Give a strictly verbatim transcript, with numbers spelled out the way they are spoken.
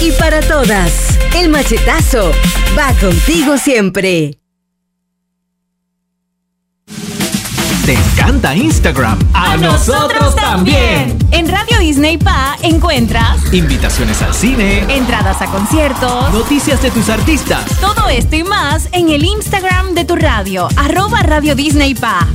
y para todas. El machetazo va contigo siempre. ¿Te encanta Instagram? ¡A, ¡A nosotros, nosotros también! En Radio Disney P A encuentras invitaciones al cine, entradas a conciertos, noticias de tus artistas. Todo esto y más en el Instagram de tu radio, arroba Radio Disney P A.